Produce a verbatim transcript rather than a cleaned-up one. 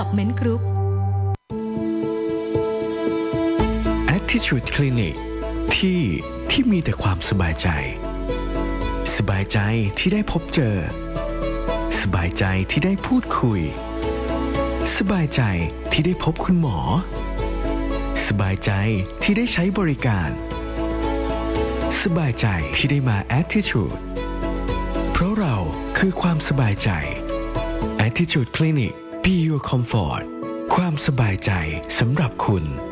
เมนต์กรุ๊ป Attitude Clinic ที่ที่มีแต่ความสบายใจสบายใจที่ได้พบเจอสบายใจที่ได้พูดคุยสบายใจที่ได้พบคุณหมอสบายใจที่ได้ใช้บริการสบายใจที่ได้มา Attitude เพราะเราคือความสบายใจ Attitude Clinic Be Your Comfort ความสบายใจสำหรับคุณ